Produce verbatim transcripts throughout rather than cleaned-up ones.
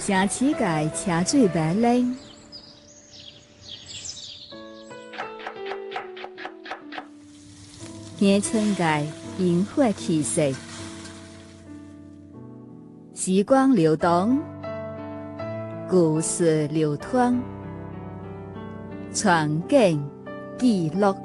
城市界車水馬龍，鄉村界螢火氣息，時光流動，故事流淌，傳景記錄。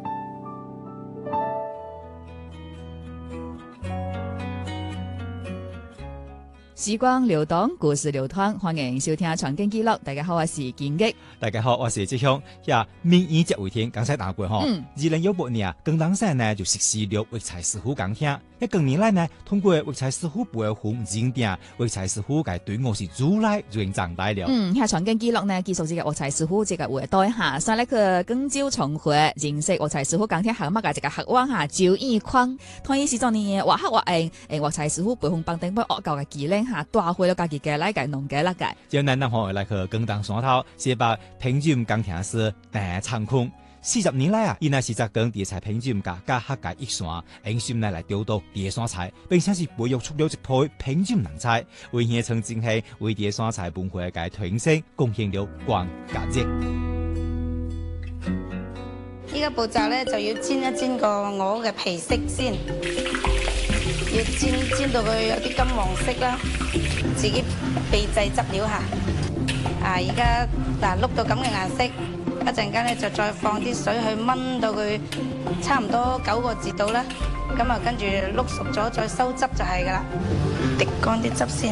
時光流動，故事流淌，歡迎收聽《傳景記錄》。大家好，我是金吉。 大家好，我是志雄。呀，明年這一天剛才打過吼，二零一八年，廣東省呢就實施了藥材師傅工廳。一近年來呢，通過藥材師傅培訓認定，藥材師傅嘅對我是逐來就長大了。 嗯，喺《傳景記錄》呢，記述這個藥材師傅這個會帶下，上嚟去廣州重會認識藥材師傅工廳項目嘅這個學員下周義匡，同伊是做呢畫黑畫印，誒藥材師傅培訓幫頂幫學教嘅技能下，帶回了家己嘅來個農家來個。 就咱南方來去廣東山頭，先把品種工廳是大長空。四十年來啊，伊乃是在耕地菜品種家加客家一線，用心來來調度地山菜，並且是培育出了一批品種人才，為現曾經係為地山菜文化嘅傳承貢獻了關價值。 呢個步驟咧就要煎一煎個鵝嘅皮色先，要煎煎到佢有啲金黃色啦，自己秘製汁料下。啊，而家嗱碌到咁嘅顏色。一陣間咧就再放啲水去燜到佢差唔多九個字度啦，咁啊跟住碌熟咗再收汁就係噶啦，滴乾啲汁先。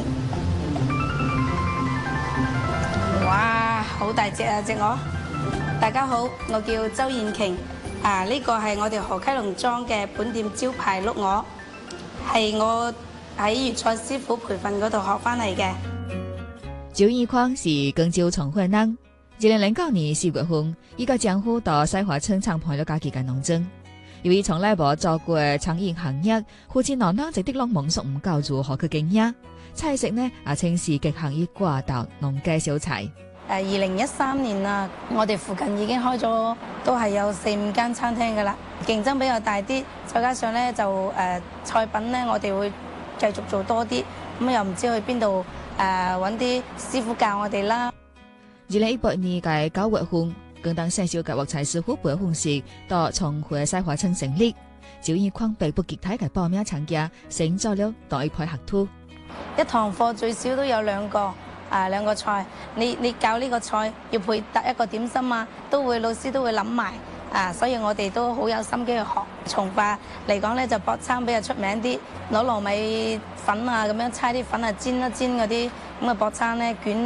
哇，好大隻啊隻鵝！大家好，我叫周燕瓊，啊呢個係我哋何溪農莊嘅本店招牌碌鵝，係我喺粵菜師傅培訓嗰度學翻嚟嘅。 周義匡是廣州重會人。二零零九年四月份，伊個丈夫到西華村參觀了家己嘅農莊。由於從來無做過餐飲行業，父親老人直啲攏蒙索唔教做學佢經驗。菜式呢，也稱是極行於掛豆農家小菜。誒， 二零一三年啦，我哋附近已經開咗都係有四五間餐廳噶啦，競爭比較大啲，再加上咧就誒、呃、菜品咧，我哋會繼續做多啲。咁又唔知去邊度誒揾啲師傅教我哋啦。 二零一八年嘅九月份，廣東省小嘅藥材師傅培訓室到重會西華村成立。周義匡迫不及待嘅報名參加，成咗了第一批學徒。 一堂課最少都有兩個啊兩個菜，你你教呢個菜要配搭一個點心啊，都會老師都會諗埋啊，所以我哋都好有心機去學。從化嚟講咧，就博餐比較出名啲，攞糯米粉啊咁樣搓啲粉啊煎一煎嗰啲咁嘅博餐咧捲。